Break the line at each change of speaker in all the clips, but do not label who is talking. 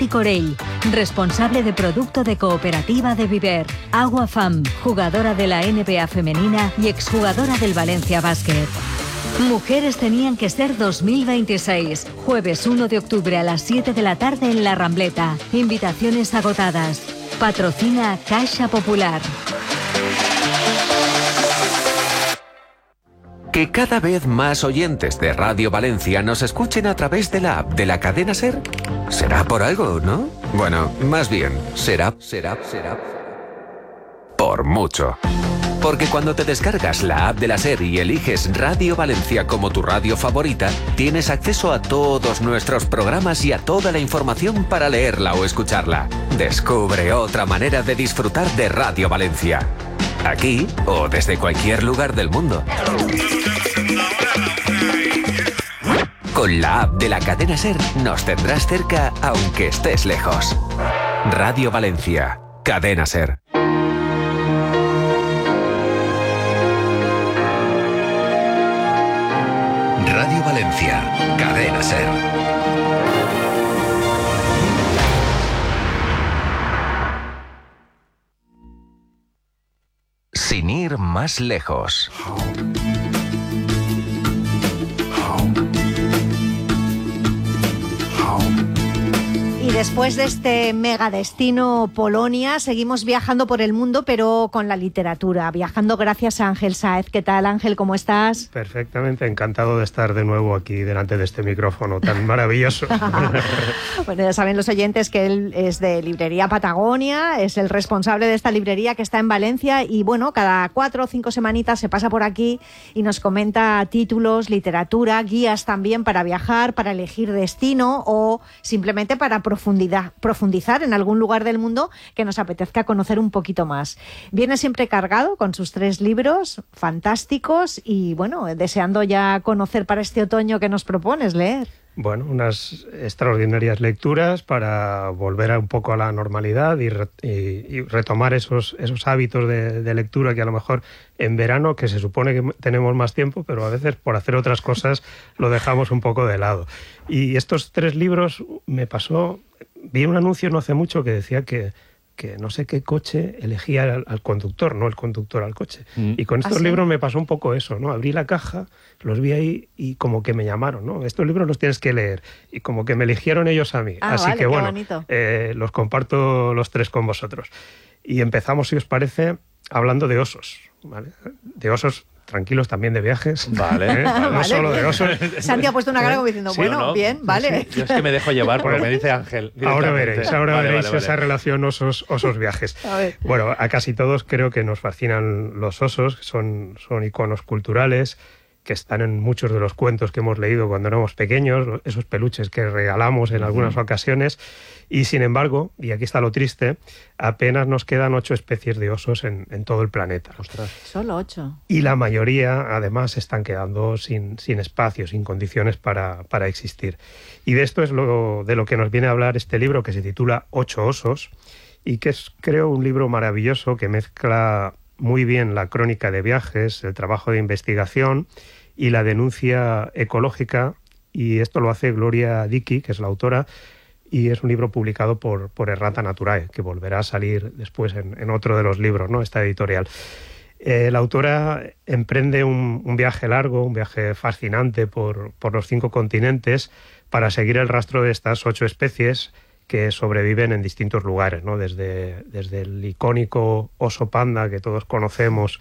Katy Corell, responsable de producto de Cooperativa de Viver. Agua Fam, jugadora de la NBA femenina y exjugadora del Valencia Basket. Mujeres tenían que ser 2026. Jueves 1 de octubre a las 7 de la tarde en La Rambleta. Invitaciones agotadas. Patrocina Caixa Popular.
Que cada vez más oyentes de Radio Valencia nos escuchen a través de la app de la cadena SER. Será por algo, ¿no? Bueno, más bien, será por mucho. Porque cuando te descargas la app de la SER y eliges Radio Valencia como tu radio favorita, tienes acceso a todos nuestros programas y a toda la información para leerla o escucharla. Descubre otra manera de disfrutar de Radio Valencia. Aquí o desde cualquier lugar del mundo. Con la app de la cadena SER nos tendrás cerca aunque estés lejos. Radio Valencia, cadena SER. Radio Valencia, cadena SER. Sin ir más lejos.
Y después de este megadestino Polonia, seguimos viajando por el mundo, pero con la literatura, viajando gracias a Ángel Sáez. ¿Qué tal, Ángel? ¿Cómo estás?
Perfectamente, encantado de estar de nuevo aquí delante de este micrófono tan maravilloso.
Bueno, ya saben los oyentes que él es de Librería Patagonia, es el responsable de esta librería que está en Valencia y bueno, cada 4 o 5 semanitas se pasa por aquí y nos comenta títulos, literatura, guías también para viajar, para elegir destino o simplemente para profundizar en algún lugar del mundo que nos apetezca conocer un poquito más. Viene siempre cargado con sus 3 libros fantásticos y bueno, deseando ya conocer para este otoño que nos propones leer.
Bueno, unas extraordinarias lecturas para volver un poco a la normalidad y retomar esos hábitos de lectura que a lo mejor en verano, que se supone que tenemos más tiempo, pero a veces por hacer otras cosas lo dejamos un poco de lado. Y estos 3 libros me pasó, vi un anuncio no hace mucho que decía que no sé qué coche elegía al conductor, no el conductor al coche. Y con estos libros me pasó un poco eso, ¿no? Abrí la caja, los vi ahí y como que me llamaron, ¿no? Estos libros los tienes que leer. Y como que me eligieron ellos a mí. Así
vale,
que bueno, los comparto los 3 con vosotros. Y empezamos, si os parece, hablando de osos, ¿vale? De osos tranquilos también de viajes.
Vale.
No solo de osos.
Santi ha puesto una cara como diciendo,
Sí,
bueno,
¿no?
bien, vale.
Sí, yo es que me dejo llevar porque me dice Ángel.
Ahora veréis
Vale.
esa relación osos viajes.
A ver.
Bueno, a casi todos creo que nos fascinan los osos, son iconos culturales que están en muchos de los cuentos que hemos leído cuando éramos pequeños, esos peluches que regalamos en algunas ocasiones. Y sin embargo, y aquí está lo triste, apenas nos quedan 8 especies de osos en todo el planeta.
Ostras.
Solo 8.
Y la mayoría, además, están quedando sin espacio, sin condiciones para existir. Y de esto es de lo que nos viene a hablar este libro, que se titula 8 osos, y que es, creo, un libro maravilloso que mezcla muy bien la crónica de viajes, el trabajo de investigación y la denuncia ecológica. Y esto lo hace Gloria Dickey, que es la autora, y es un libro publicado por Errata Naturae, que volverá a salir después en otro de los libros, ¿no? Esta editorial. La autora emprende un viaje largo, un viaje fascinante por los 5 continentes para seguir el rastro de estas 8 especies que sobreviven en distintos lugares, ¿no? Desde el icónico oso panda que todos conocemos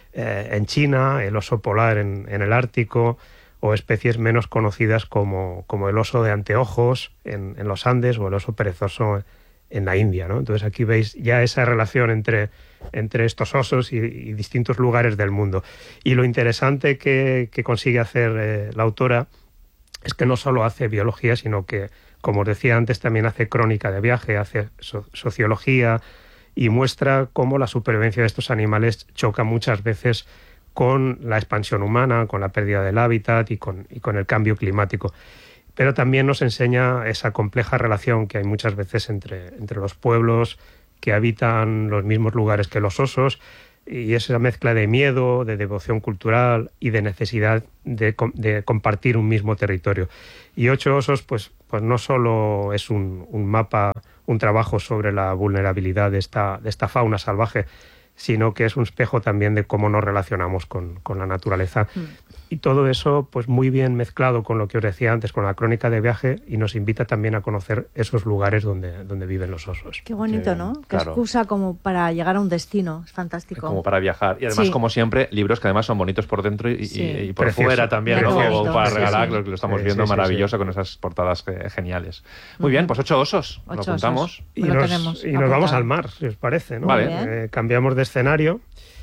en China, el oso polar en el Ártico, o especies menos conocidas como el oso de anteojos en los Andes o el oso perezoso en la India, ¿no? Entonces aquí veis ya esa relación entre estos osos y distintos lugares del mundo. Y lo interesante que consigue hacer la autora es que no solo hace biología, sino que, como os decía antes, también hace crónica de viaje, hace sociología y muestra cómo la supervivencia de estos animales choca muchas veces con la expansión humana, con la pérdida del hábitat y con el cambio climático. Pero también nos enseña esa compleja relación que hay muchas veces entre los pueblos que habitan los mismos lugares que los osos, y esa mezcla de miedo, de devoción cultural y de necesidad de compartir un mismo territorio. Y 8 osos, pues no solo es un mapa un trabajo sobre la vulnerabilidad de esta fauna salvaje, sino que es un espejo también de cómo nos relacionamos con la naturaleza. Y todo eso, pues muy bien mezclado con lo que os decía antes, con la crónica de viaje, y nos invita también a conocer esos lugares donde viven los osos.
Qué bonito, ¿no? Qué
claro.
excusa como para llegar a un destino. Es fantástico.
Como para viajar. Y además,
Sí.
como siempre, libros que además son bonitos por dentro y por
Precioso.
fuera también,
Mira
¿no?
qué
Como
bonito.
para
Sí,
regalar,
sí.
lo estamos
Sí,
viendo
sí, sí,
maravilloso
sí.
con esas portadas geniales. Muy bien, pues 8 osos. Lo
8
apuntamos.
osos.
Y
Lo
nos,
tenemos
y nos vamos
apuntado.
al mar, si os parece, ¿no?
Vale.
Cambiamos de escenario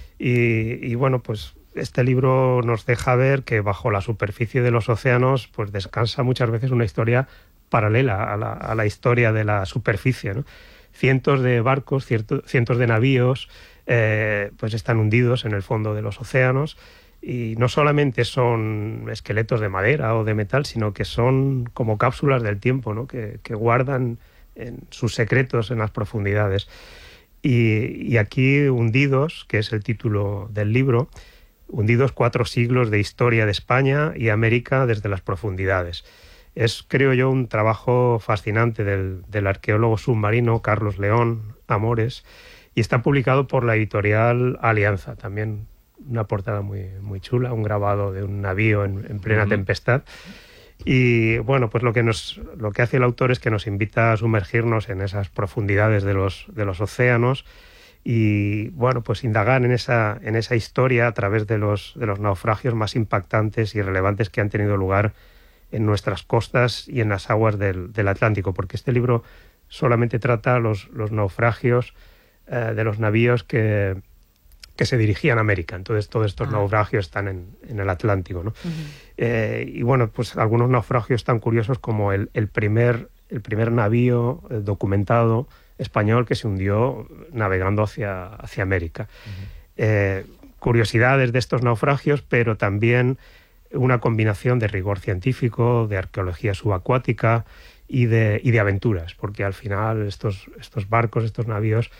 y bueno, pues este libro nos deja ver que bajo la superficie de los océanos pues descansa muchas veces una historia paralela a la historia de la superficie, ¿no? Cientos de barcos, cientos de navíos pues están hundidos en el fondo de los océanos, y no solamente son esqueletos de madera o de metal, sino que son como cápsulas del tiempo, ¿no? que guardan sus secretos en las profundidades. Y aquí Hundidos, que es el título del libro, Hundidos 4 siglos de historia de España y América desde las profundidades. Es, creo yo, un trabajo fascinante del arqueólogo submarino Carlos León Amores, y está publicado por la editorial Alianza. También una portada muy, muy chula, un grabado de un navío en plena tempestad. Y bueno, pues lo que hace el autor es que nos invita a sumergirnos en esas profundidades de los océanos y bueno, pues indagar en esa historia a través de los naufragios más impactantes y relevantes que han tenido lugar en nuestras costas y en las aguas del Atlántico, porque este libro solamente trata los naufragios de los navíos que se dirigían a América. Entonces todos estos naufragios están en el Atlántico, ¿no? Y bueno, pues algunos naufragios tan curiosos como el primer navío documentado español que se hundió navegando hacia América. Curiosidades de estos naufragios, pero también una combinación de rigor científico, de arqueología subacuática y de aventuras, porque al final estos barcos, estos navíos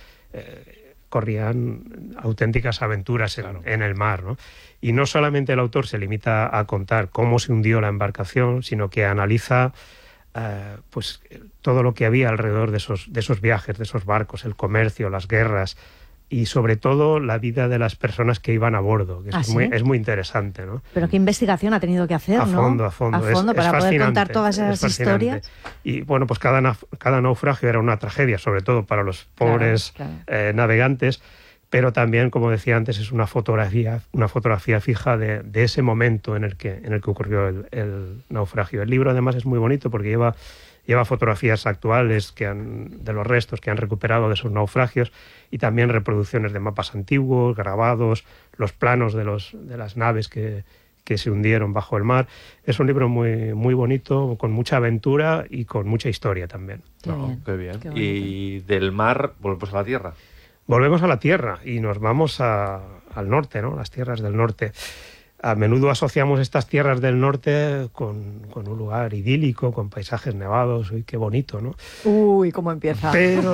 corrían auténticas aventuras en el mar, ¿no? Y no solamente el autor se limita a contar cómo se hundió la embarcación, sino que analiza pues todo lo que había alrededor de esos viajes, de esos barcos, el comercio, las guerras y sobre todo la vida de las personas que iban a bordo, que es muy interesante, ¿no?
Pero qué investigación ha tenido que hacer, ¿no?
A fondo.
A fondo, para poder contar todas esas historias.
Y bueno, pues cada naufragio era una tragedia, sobre todo para los pobres navegantes, pero también, como decía antes, es una fotografía fija de ese momento en el que ocurrió el naufragio. El libro además es muy bonito porque lleva fotografías actuales de los restos que han recuperado de esos naufragios y también reproducciones de mapas antiguos, grabados, los planos de las naves que se hundieron bajo el mar. Es un libro muy, muy bonito, con mucha aventura y con mucha historia también.
Qué bien.
Qué
Y del mar volvemos a la tierra.
Volvemos a la tierra y nos vamos al norte, ¿no? Las tierras del norte. A menudo asociamos estas tierras del norte con un lugar idílico, con paisajes nevados. Uy, qué bonito, ¿no?
Uy, cómo empieza.
Pero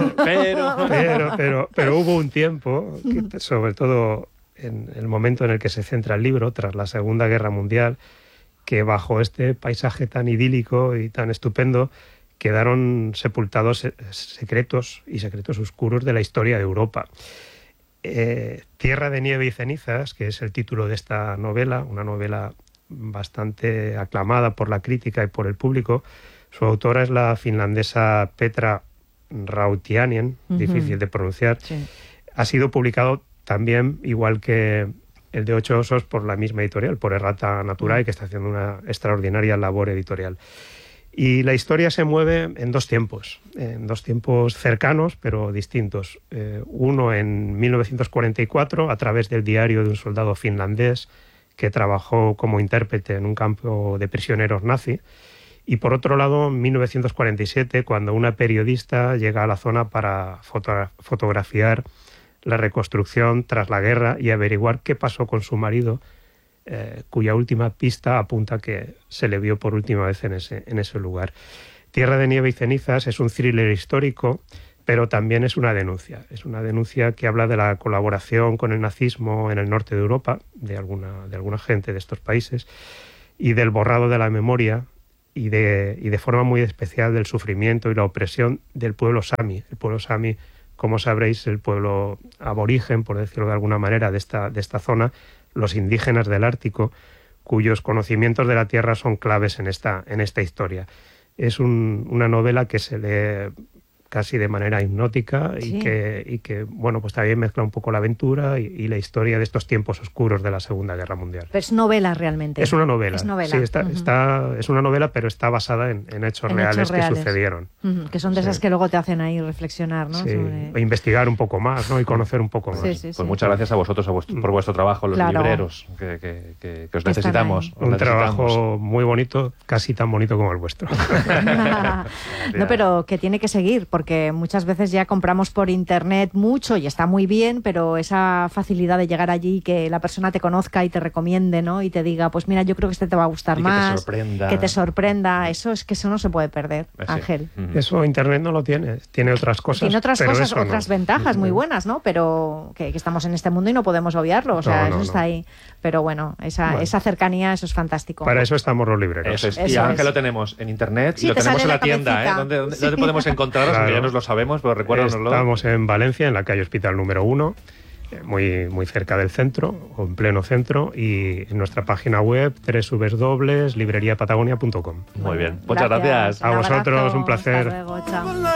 hubo un tiempo, que, sobre todo en el momento en el que se centra el libro, tras la Segunda Guerra Mundial, que bajo este paisaje tan idílico y tan estupendo quedaron sepultados secretos oscuros de la historia de Europa. Tierra de nieve y cenizas, que es el título de esta novela, una novela bastante aclamada por la crítica y por el público. Su autora es la finlandesa Petra Rautiainen, difícil de pronunciar.
Sí.
Ha sido publicado también, igual que el de 8 osos, por la misma editorial, por Errata Naturae, que está haciendo una extraordinaria labor editorial. Y la historia se mueve en dos tiempos cercanos pero distintos. Uno en 1944, a través del diario de un soldado finlandés que trabajó como intérprete en un campo de prisioneros nazi. Y por otro lado, en 1947, cuando una periodista llega a la zona para fotografiar la reconstrucción tras la guerra y averiguar qué pasó con su marido, cuya última pista apunta que se le vio por última vez en ese lugar. Tierra de nieve y cenizas es un thriller histórico, pero también es una denuncia. Es una denuncia que habla de la colaboración con el nazismo en el norte de Europa, de alguna gente de estos países, y del borrado de la memoria y de forma muy especial del sufrimiento y la opresión del pueblo sami. El pueblo sami, como sabréis, el pueblo aborigen, por decirlo de alguna manera, de esta zona, los indígenas del Ártico, cuyos conocimientos de la tierra son claves en esta historia. Es una novela que se lee casi de manera hipnótica y que bueno, pues también mezcla un poco la aventura y la historia de estos tiempos oscuros de la Segunda Guerra Mundial.
Pero es novela realmente.
Es una novela.
Es novela.
Sí, es una novela, pero está basada en hechos reales que sucedieron.
Que son de esas que luego te hacen ahí reflexionar, ¿no?
Sí,
sobre...
investigar un poco más, ¿no? Y conocer un poco más.
Pues muchas gracias a vosotros por vuestro trabajo, los libreros, que os necesitamos.
Un trabajo muy bonito, casi tan bonito como el vuestro.
No, pero que tiene que seguir, porque muchas veces ya compramos por internet mucho y está muy bien, pero esa facilidad de llegar allí, que la persona te conozca y te recomiende, ¿no? Y te diga, pues mira, yo creo que este te va a gustar más. Que te sorprenda. Eso no se puede perder, Ángel.
Eso internet no lo tiene. Tiene otras cosas.
Tiene otras cosas,
no.
otras ventajas muy buenas, ¿no? Pero que estamos en este mundo y no podemos obviarlo. O sea, eso está ahí. Pero bueno, esa cercanía, eso es fantástico.
Para eso estamos los libreros.
Eso es. Y Ángel lo tenemos en internet y lo tenemos en la tienda, ¿eh? ¿Dónde podemos encontrarlos? Claro. Ya nos lo sabemos, pero recuérdanoslo.
Estamos en Valencia, en la calle Hospital número 1, muy cerca del centro, o en pleno centro, y en nuestra página web www.libreriapatagonia.com.
Muy bien. Muchas gracias.
A vosotros, un placer.
Hasta luego, chao.